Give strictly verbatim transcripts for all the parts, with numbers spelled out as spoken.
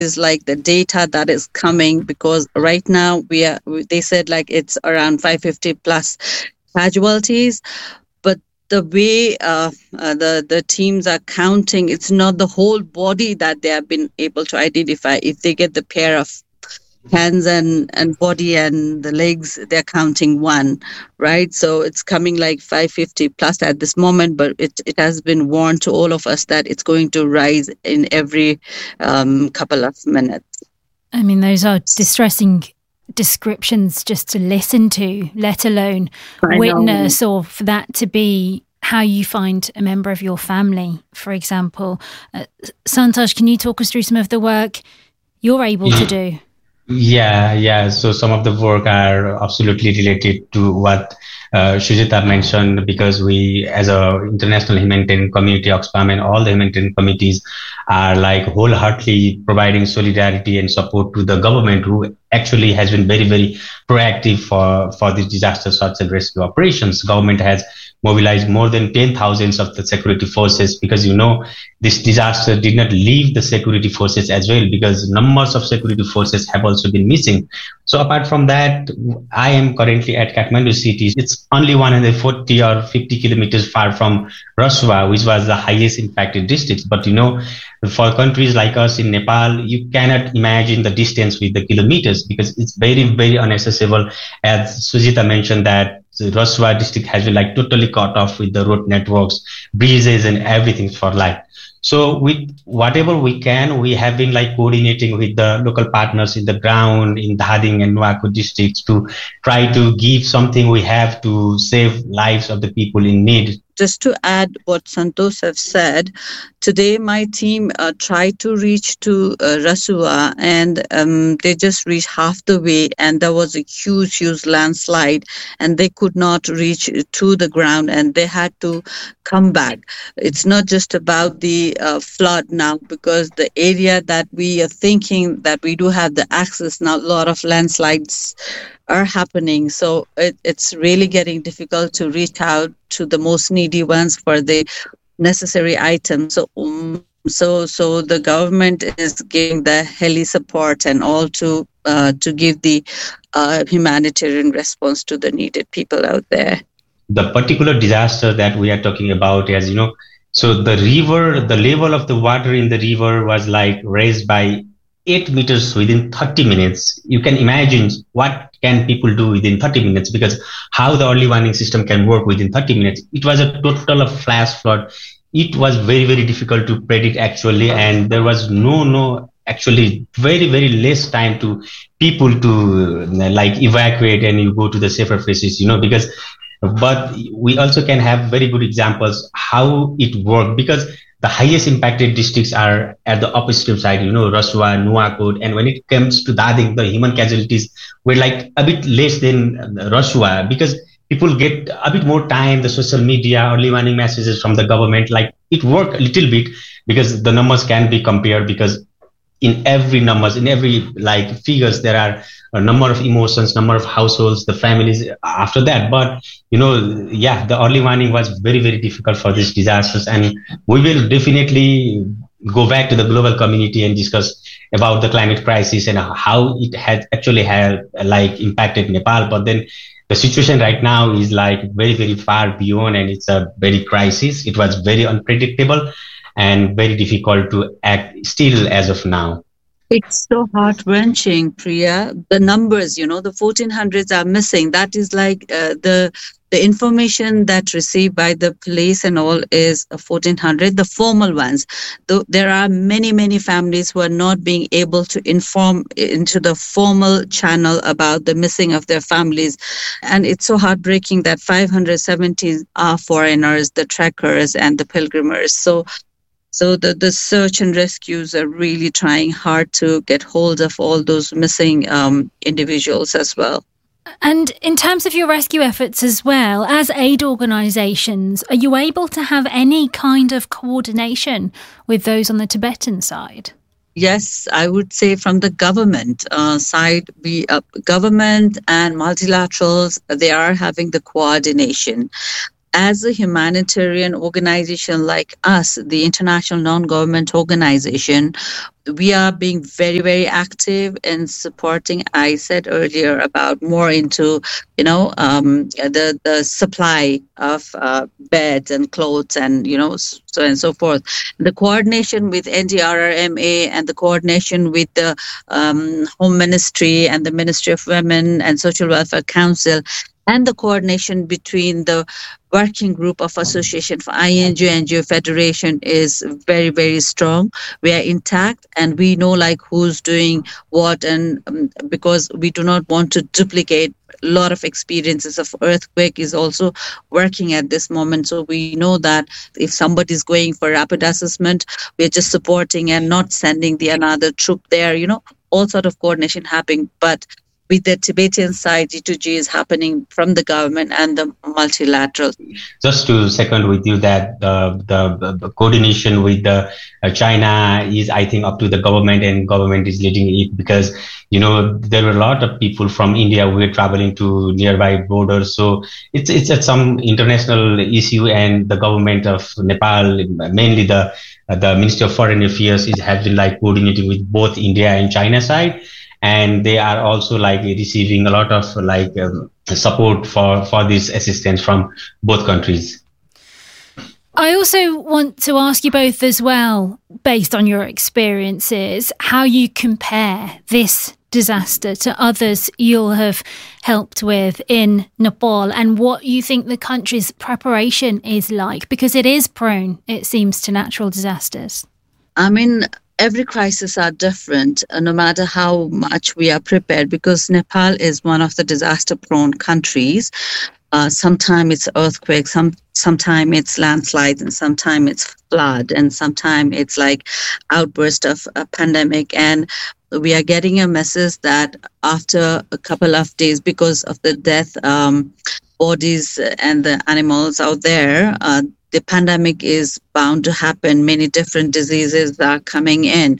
is like the data that is coming, because right now we are, they said like it's around five hundred fifty plus casualties, but the way uh, uh, the the teams are counting, it's not the whole body that they have been able to identify. If they get the pair of hands and, and body and the legs, they're counting one, right? So it's coming like five hundred fifty plus at this moment, but it, it has been warned to all of us that it's going to rise in every um, couple of minutes. I mean, those are distressing descriptions just to listen to, let alone I witness, know. or for that to be how you find a member of your family, for example. Uh, Santosh, can you talk us through some of the work you're able to do? Yeah, yeah. So some of the work are absolutely related to what uh, Shujita mentioned, because we, as a international humanitarian community, Oxfam and all the humanitarian committees are like wholeheartedly providing solidarity and support to the government, who actually has been very, very proactive for, for the disaster search and rescue operations. Government has mobilized more than ten thousands of the security forces, because, you know, this disaster did not leave the security forces as well, because numbers of security forces have also been missing. So apart from that, I am currently at Kathmandu city. It's only one hundred forty or fifty kilometers far from Rasua, which was the highest impacted district. But, you know, for countries like us in Nepal, you cannot imagine the distance with the kilometers, because it's very, very inaccessible. As Sujita mentioned, that the Rasua district has been like totally cut off with the road networks, bridges and everything for life. So with whatever we can, we have been like coordinating with the local partners in the ground in Dhading and Nuwako districts to try to give something we have to save lives of the people in need. Just to add what Santosh have said, today my team uh, tried to reach to uh, Rasua, and um, they just reached half the way, and there was a huge, huge landslide, and they could not reach to the ground, and they had to come back. It's not just about the uh, flood now, because the area that we are thinking that we do have the access now, a lot of landslides are happening. So it, it's really getting difficult to reach out to the most needy ones for the necessary items. So um, so so the government is giving the heli support and all to uh, to give the uh, humanitarian response to the needed people out there. The particular disaster that we are talking about, as you know, so the river, the level of the water in the river was like raised by eight meters within thirty minutes. You can imagine what can people do within thirty minutes, because how the early warning system can work within thirty minutes. It was a total of flash flood. It was very, very difficult to predict actually. And there was no, no, actually very, very less time to people to like evacuate and you go to the safer places, you know, because, but we also can have very good examples how it worked, because the highest impacted districts are at the opposite side, you know, Rasua, Nuwako. And when it comes to Dhading, the human casualties were like a bit less than Rasua, because people get a bit more time, the social media, early warning messages from the government, like it worked a little bit, because the numbers can be compared, because in every numbers, in every like figures, there are a number of emotions, number of households, the families after that. But, you know, yeah, the early warning was very, very difficult for these disasters. And we will definitely go back to the global community and discuss about the climate crisis and how it had actually had like impacted Nepal. But then the situation right now is like very, very far beyond, and it's a very crisis. It was very unpredictable and very difficult to act still as of now. It's so heart-wrenching, Priya. The numbers, you know, the fourteen hundreds are missing. That is like uh, the the information that received by the police and all is fourteen hundred, the formal ones. Though there are many, many families who are not being able to inform into the formal channel about the missing of their families. And it's so heartbreaking that five hundred seventy are foreigners, the trekkers and the pilgrimers. So So the, the search and rescues are really trying hard to get hold of all those missing um, individuals as well. And in terms of your rescue efforts as well, as aid organisations, are you able to have any kind of coordination with those on the Tibetan side? Yes, I would say from the government uh, side, we uh, government and multilaterals, they are having the coordination. as a humanitarian organization like us, the international non-government organization, we are being very, very active in supporting. I said earlier about more into, you know, um, the the supply of uh, beds and clothes and, you know, so and so forth. The coordination with N D R R M A and the coordination with the um, Home Ministry and the Ministry of Women and Social Welfare Council, and the coordination between the working group of Association for I N G O N G O Federation is very, very strong. We are intact and we know like who's doing what, and um, because we do not want to duplicate a lot of experiences of earthquake is also working at this moment. So we know that if somebody's going for rapid assessment, we're just supporting and not sending the another troop there, you know, all sort of coordination happening. But with the Tibetan side, G two G is happening from the government and the multilateral. Just to second with you that uh, the, the coordination with the uh, China is, I think, up to the government, and government is leading it, because, you know, there were a lot of people from India who were traveling to nearby borders. So it's it's a, some international issue, and the government of Nepal, mainly the uh, the Ministry of Foreign Affairs, is has been like coordinating with both India and China side. And they are also like receiving a lot of like um, support for, for this assistance from both countries. I also want to ask you both as well, based on your experiences, how you compare this disaster to others you'll have helped with in Nepal, and what you think the country's preparation is like, because it is prone, it seems, to natural disasters. I mean, every crisis are different, uh, no matter how much we are prepared, because Nepal is one of the disaster-prone countries. Uh, sometimes it's earthquake, some sometimes it's landslides, and sometimes it's flood, and sometimes it's like outburst of a pandemic. And we are getting a message that after a couple of days, because of the death um, bodies and the animals out there, uh, the pandemic is bound to happen. Many different diseases are coming in.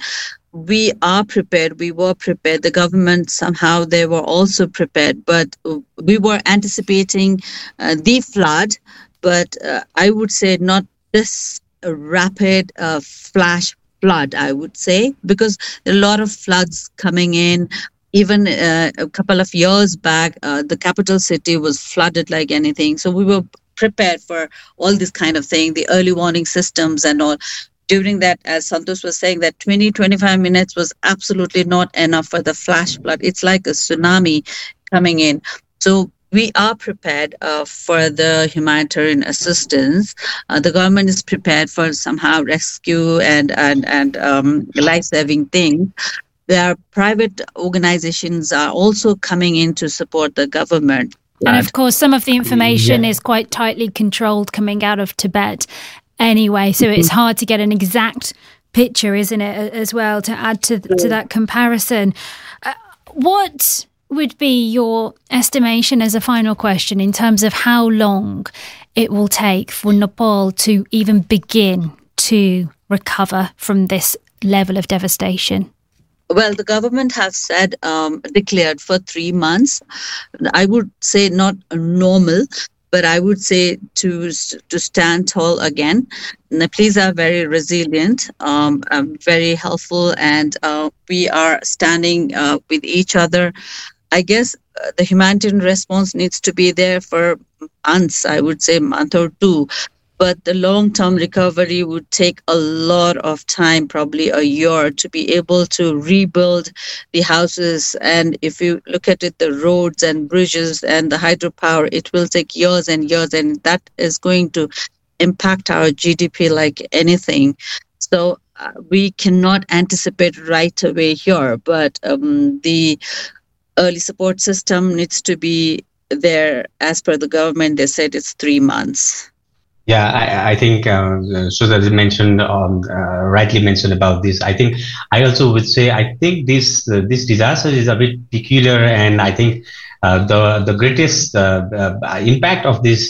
We are prepared. We were prepared. The government, somehow, they were also prepared. But we were anticipating uh, the flood. But uh, I would say not this rapid uh, flash flood, I would say, because there are a lot of floods coming in. Even uh, a couple of years back, uh, the capital city was flooded like anything. So we were prepared for all this kind of thing, the early warning systems and all. During that, as Santosh was saying, that twenty to twenty-five minutes was absolutely not enough for the flash flood. It's like a tsunami coming in. So we are prepared uh, for the humanitarian assistance. Uh, the government is prepared for somehow rescue and, and, and um, life-saving things. There are private organizations are also coming in to support the government. And of course, some of the information yeah. is quite tightly controlled coming out of Tibet anyway, so it's hard to get an exact picture, isn't it, as well, to add to, to that comparison. Uh, what would be your estimation as a final question in terms of how long it will take for Nepal to even begin to recover from this level of devastation? Well, the government has said, um, declared for three months. I would say not normal, but I would say to to stand tall again. Nepalese are very resilient, um, um, very helpful, and uh, we are standing uh, with each other. I guess uh, the humanitarian response needs to be there for months, I would say a month or two. But the long-term recovery would take a lot of time, probably a year, to be able to rebuild the houses. And if you look at it, the roads and bridges and the hydropower, it will take years and years. And that is going to impact our G D P like anything. So uh, we cannot anticipate right away here. But um, the early support system needs to be there. As per the government, they said it's three months. Yeah, I, I think uh, Sudha mentioned, um, uh, rightly mentioned about this. I think I also would say I think this uh, this disaster is a bit peculiar, and I think uh, the the greatest uh, uh, impact of this uh,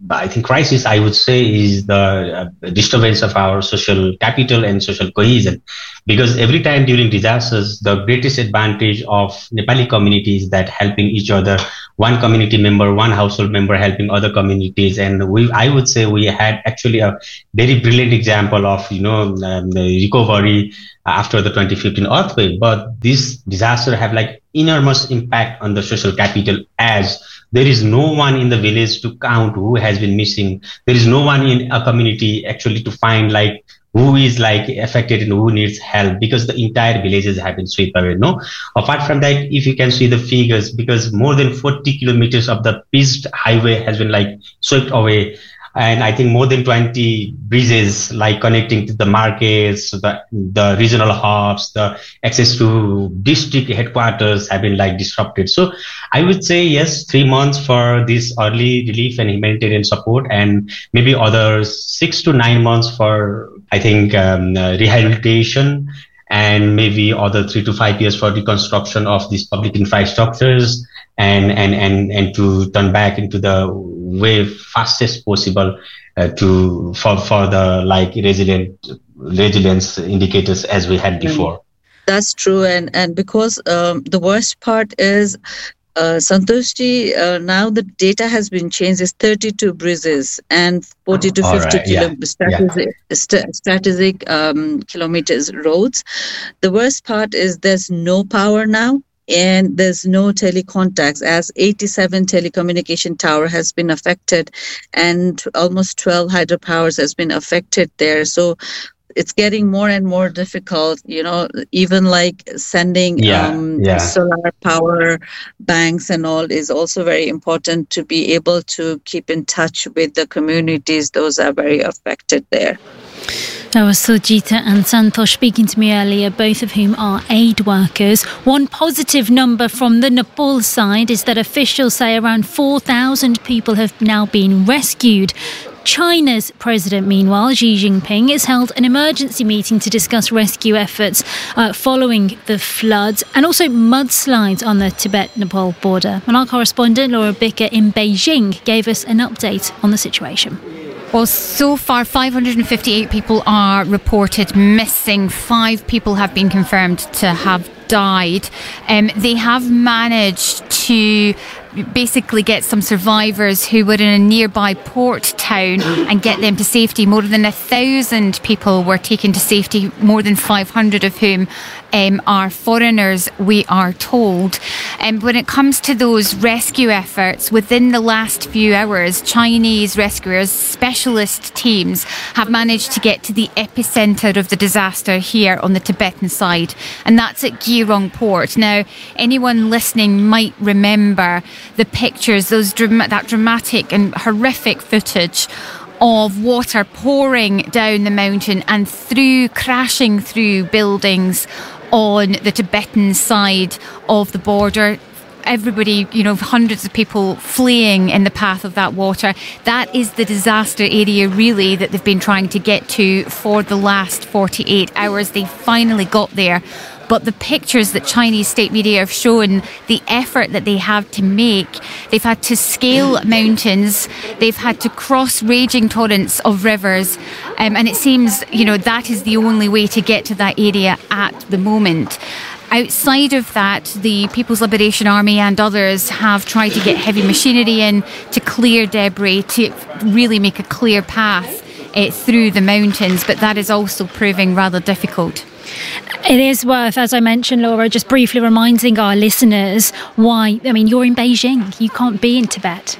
I think crisis, I would say, is the uh, disturbance of our social capital and social cohesion. Because every time during disasters, the greatest advantage of Nepali community is that helping each other, one community member, one household member helping other communities. And we, I would say we had actually a very brilliant example of, you know, um, recovery after the twenty fifteen earthquake. But this disaster have like enormous impact on the social capital, as there is no one in the village to count who has been missing. There is no one in a community actually to find like who is like affected and who needs help, because the entire villages have been swept away. No, apart from that, if you can see the figures, because more than forty kilometers of the paved highway has been like swept away. And I think more than twenty bridges like connecting to the markets, the, the regional hubs, the access to district headquarters have been like disrupted. So I would say, yes, three months for this early relief and humanitarian support, and maybe other six to nine months for, I think, um, uh, rehabilitation, and maybe other three to five years for reconstruction of these public infrastructures, and, and, and, and to turn back into the way fastest possible uh, to for for the like resilient resilience indicators as we had before. That's true, and and because um, the worst part is, uh, Santoshji, uh, now the data has been changed. It's thirty-two bridges and forty to fifty right, yeah, strategic, yeah. st- strategic um, kilometers roads. The worst part is there's no power now. And there's no telecontacts, as eighty-seven telecommunication tower has been affected, and almost twelve hydropowers has been affected there. So it's getting more and more difficult, you know, even like sending yeah, um, yeah. solar power banks and all is also very important to be able to keep in touch with the communities. Those are very affected there. That was Sujita and Santosh speaking to me earlier, both of whom are aid workers. One positive number from the Nepal side is that officials say around four thousand people have now been rescued. China's president, meanwhile, Xi Jinping, has held an emergency meeting to discuss rescue efforts uh, following the floods and also mudslides on the Tibet-Nepal border. And our correspondent, Laura Bicker in Beijing, gave us an update on the situation. Well, so far, five hundred fifty-eight people are reported missing. Five people have been confirmed to have died. Um, they have managed to basically get some survivors who were in a nearby port town and get them to safety. More than a thousand people were taken to safety, more than five hundred of whom um, are foreigners, we are told. And um, when it comes to those rescue efforts, within the last few hours, Chinese rescuers, specialist teams, have managed to get to the epicentre of the disaster here on the Tibetan side, and that's at Girong Port. Now, anyone listening might remember the pictures, those dram- that dramatic and horrific footage of water pouring down the mountain and through, crashing through buildings on the Tibetan side of the border. Everybody, you know, hundreds of people fleeing in the path of that water. That is the disaster area, really, that they've been trying to get to for the last forty-eight hours. They finally got there. But the pictures that Chinese state media have shown, the effort that they have to make, they've had to scale mountains, they've had to cross raging torrents of rivers, um, and it seems, you know, that is the only way to get to that area at the moment. Outside of that, the People's Liberation Army and others have tried to get heavy machinery in to clear debris, to really make a clear path uh, through the mountains, but that is also proving rather difficult. It is worth, as I mentioned, Laura, just briefly reminding our listeners why, I mean, you're in Beijing, you can't be in Tibet.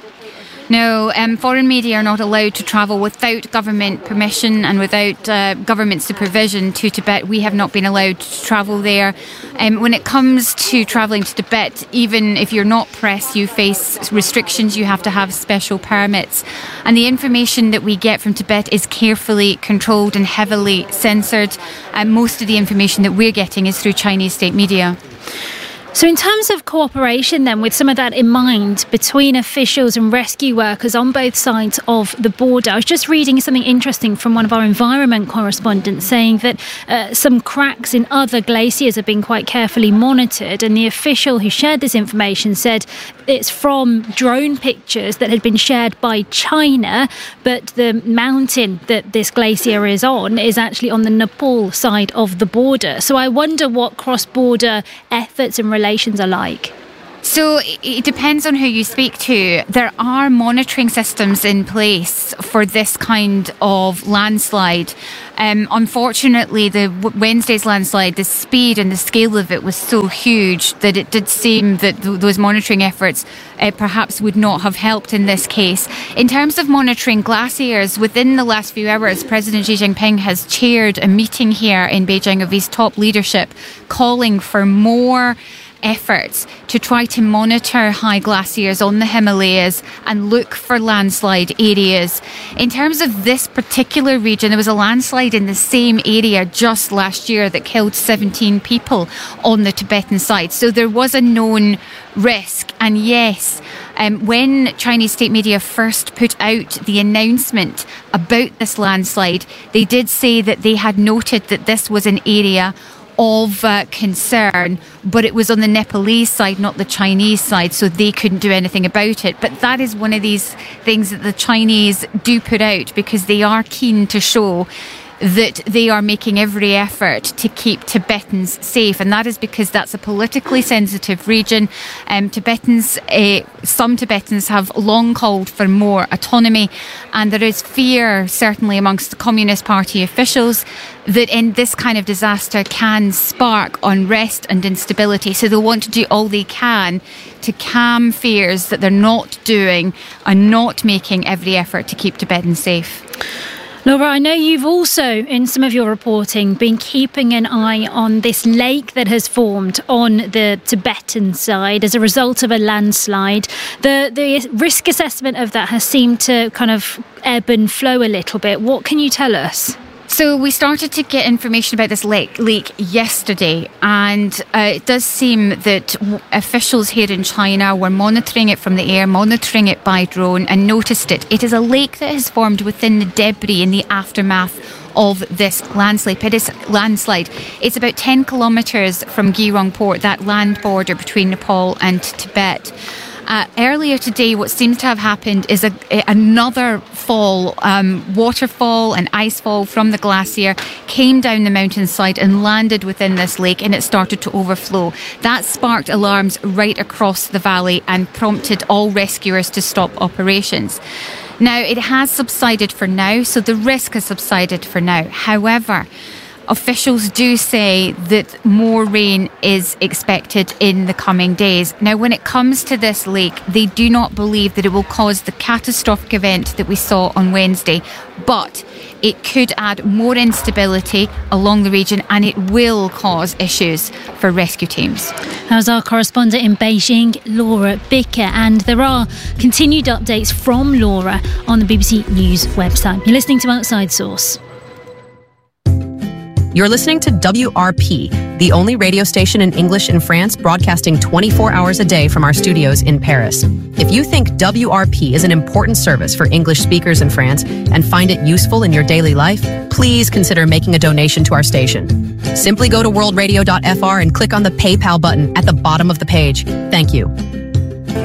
No, um, foreign media are not allowed to travel without government permission and without uh, government supervision to Tibet. We have not been allowed to travel there. Um, when it comes to travelling to Tibet, even if you're not press, you face restrictions. You have to have special permits. And the information that we get from Tibet is carefully controlled and heavily censored. And most of the information that we're getting is through Chinese state media. So in terms of cooperation then, with some of that in mind, between officials and rescue workers on both sides of the border, I was just reading something interesting from one of our environment correspondents saying that uh, some cracks in other glaciers have been quite carefully monitored, and the official who shared this information said it's from drone pictures that had been shared by China, but the mountain that this glacier is on is actually on the Nepal side of the border. So I wonder what cross-border efforts and relations are like. So it depends on who you speak to. There are monitoring systems in place for this kind of landslide. Um, unfortunately, the Wednesday's landslide, the speed and the scale of it was so huge that it did seem that th- those monitoring efforts uh, perhaps would not have helped in this case. In terms of monitoring glaciers, within the last few hours, President Xi Jinping has chaired a meeting here in Beijing of his top leadership, calling for more efforts to try to monitor high glaciers on the Himalayas and look for landslide areas. In terms of this particular region, there was a landslide in the same area just last year that killed seventeen people on the Tibetan side. So there was a known risk. And yes, um, when Chinese state media first put out the announcement about this landslide, they did say that they had noted that this was an area of uh, concern, but it was on the Nepalese side, not the Chinese side, so they couldn't do anything about it. But that is one of these things that the Chinese do put out because they are keen to show that they are making every effort to keep Tibetans safe, and that is because that's a politically sensitive region. Um, Tibetans, uh, some Tibetans have long called for more autonomy, and there is fear, certainly amongst the Communist Party officials, that in this kind of disaster can spark unrest and instability. So they'll want to do all they can to calm fears that they're not doing and not making every effort to keep Tibetans safe. Laura, I know you've also, in some of your reporting, been keeping an eye on this lake that has formed on the Tibetan side as a result of a landslide. The the risk assessment of that has seemed to kind of ebb and flow a little bit. What can you tell us? So we started to get information about this lake, leak yesterday, and uh, it does seem that w- officials here in China were monitoring it from the air, monitoring it by drone, and noticed it. It is a lake that has formed within the debris in the aftermath of this landslide. It is landslide. It's about ten kilometres from Girong Port, that land border between Nepal and Tibet. Uh, earlier today, what seems to have happened is a, a, another fall, um, waterfall and icefall from the glacier came down the mountainside and landed within this lake, and it started to overflow. That sparked alarms right across the valley and prompted all rescuers to stop operations. Now, it has subsided for now, so the risk has subsided for now. However, officials do say that more rain is expected in the coming days. Now, when it comes to this lake, they do not believe that it will cause the catastrophic event that we saw on Wednesday, but it could add more instability along the region, and it will cause issues for rescue teams. That was our correspondent in Beijing, Laura Bicker, and there are continued updates from Laura on the B B C News website. You're listening to Outside Source. You're listening to W R P, the only radio station in English in France broadcasting twenty-four hours a day from our studios in Paris. If you think W R P is an important service for English speakers in France and find it useful in your daily life, please consider making a donation to our station. Simply go to world radio dot f r and click on the PayPal button at the bottom of the page. Thank you.